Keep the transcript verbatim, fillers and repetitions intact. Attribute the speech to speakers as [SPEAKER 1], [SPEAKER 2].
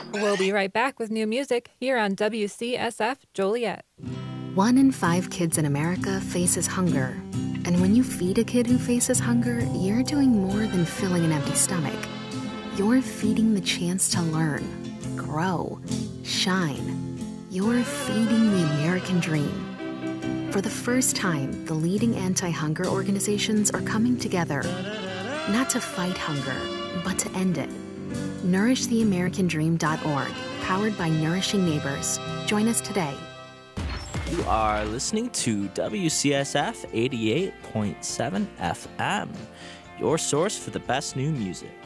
[SPEAKER 1] We'll be right back with new music here on W C S F Joliet.
[SPEAKER 2] One in five kids in America faces hunger. And when you feed a kid who faces hunger, you're doing more than filling an empty stomach. You're feeding the chance to learn, grow, shine. You're feeding the American dream. For the first time, the leading anti-hunger organizations are coming together, not to fight hunger, but to end it. nourish the american dream dot org, powered by Nourishing Neighbors. Join us today.
[SPEAKER 3] You are listening to W C S F eighty-eight point seven F M, your source for the best new music.